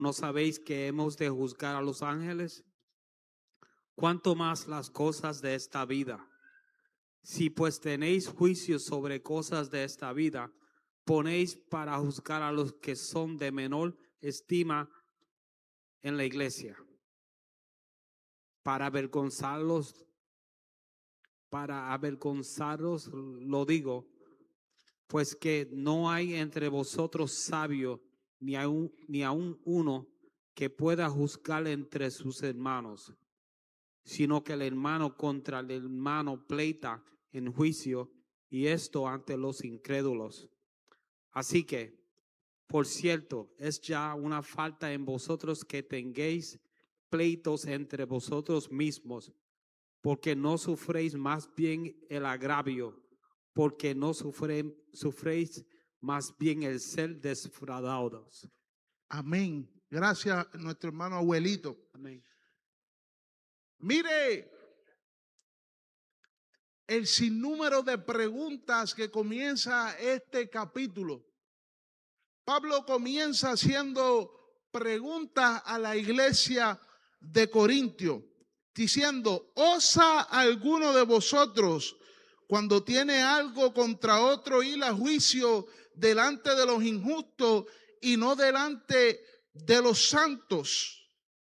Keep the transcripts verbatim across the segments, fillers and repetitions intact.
¿No sabéis que hemos de juzgar a los ángeles? ¿Cuánto más las cosas de esta vida? Si pues tenéis juicio sobre cosas de esta vida, ponéis para juzgar a los que son de menor estima en la iglesia, para avergonzarlos, para avergonzarlos, lo digo, pues que no hay entre vosotros sabio, ni aun, ni aun uno que pueda juzgar entre sus hermanos, sino que el hermano contra el hermano pleita en juicio, y esto ante los incrédulos. Así que, por cierto, es ya una falta en vosotros que tengáis pleitos entre vosotros mismos, porque no sufréis más bien el agravio, porque no sufre, sufréis más bien el ser defraudados. Amén. Gracias a nuestro hermano abuelito. Amén. Mire el sinnúmero de preguntas que comienza este capítulo. Pablo comienza haciendo preguntas a la iglesia de Corintio, diciendo: ¿osa alguno de vosotros, cuando tiene algo contra otro, ir a juicio delante de los injustos y no delante de los santos?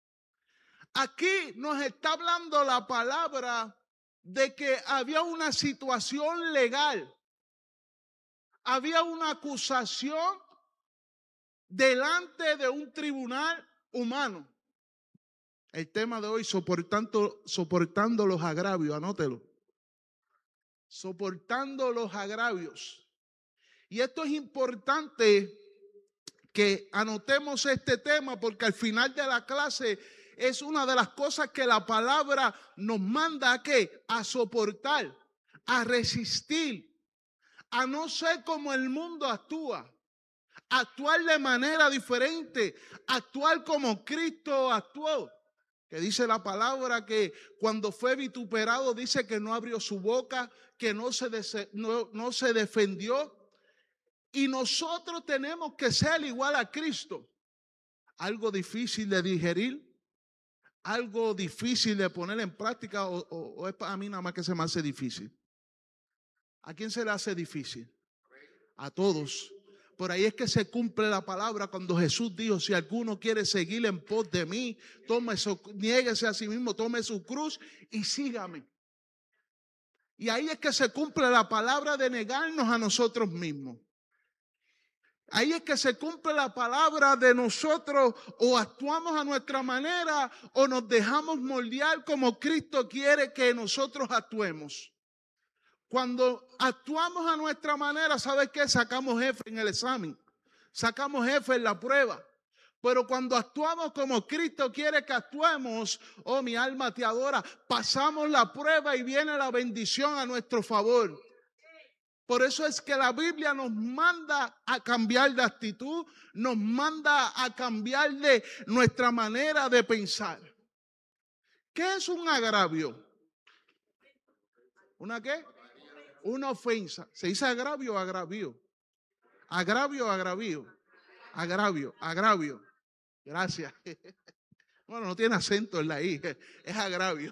Aquí nos está hablando la palabra de que había una situación legal, había una acusación delante de un tribunal humano. El tema de hoy, soportando, soportando los agravios, anótelo. Soportando los agravios. Y esto es importante que anotemos este tema, porque al final de la clase es una de las cosas que la palabra nos manda a qué, a soportar, a resistir, a no ser como el mundo actúa, actuar de manera diferente, actuar como Cristo actuó. Que dice la palabra que cuando fue vituperado, dice que no abrió su boca, que no se, de, no, no se defendió. Y nosotros tenemos que ser igual a Cristo. Algo difícil de digerir, algo difícil de poner en práctica, o, o, o es para mí nada más que se me hace difícil. ¿A quién se le hace difícil? A todos. Por ahí es que se cumple la palabra cuando Jesús dijo: si alguno quiere seguir en pos de mí, tome su, niéguese a sí mismo, tome su cruz y sígame. Y ahí es que se cumple la palabra de negarnos a nosotros mismos. Ahí es que se cumple la palabra de nosotros: o actuamos a nuestra manera o nos dejamos moldear como Cristo quiere que nosotros actuemos. Cuando actuamos a nuestra manera, ¿sabes qué? Sacamos F en el examen, sacamos F en la prueba. Pero cuando actuamos como Cristo quiere que actuemos, oh, mi alma te adora, pasamos la prueba y viene la bendición a nuestro favor. Por eso es que la Biblia nos manda a cambiar de actitud, nos manda a cambiar de nuestra manera de pensar. ¿Qué es un agravio? ¿Una qué? Una ofensa. ¿Se dice agravio o agravio? Agravio o agravio. Agravio, agravio. Gracias. Bueno, no tiene acento en la I, es agravio.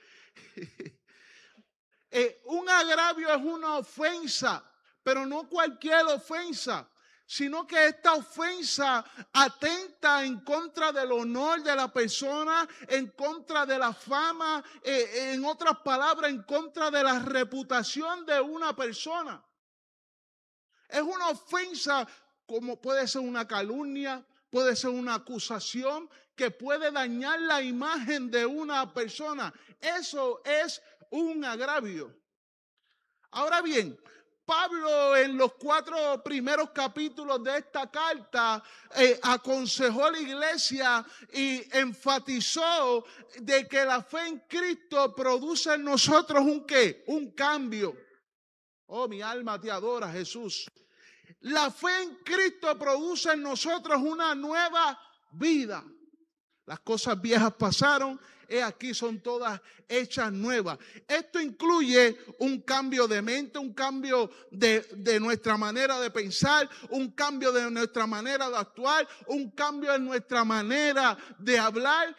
Eh, un agravio es una ofensa, pero no cualquier ofensa, sino que esta ofensa atenta en contra del honor de la persona, en contra de la fama, eh, en otras palabras, en contra de la reputación de una persona. Es una ofensa, como puede ser una calumnia, puede ser una acusación que puede dañar la imagen de una persona. Eso es un agravio. Ahora bien, Pablo en los cuatro primeros capítulos de esta carta eh, aconsejó a la iglesia y enfatizó de que la fe en Cristo produce en nosotros un ¿qué? Un cambio. Oh, mi alma te adora, Jesús. La fe en Cristo produce en nosotros una nueva vida. Las cosas viejas pasaron, he aquí son todas hechas nuevas. Esto incluye un cambio de mente, un cambio de, de nuestra manera de pensar, un cambio de nuestra manera de actuar, un cambio en nuestra manera de hablar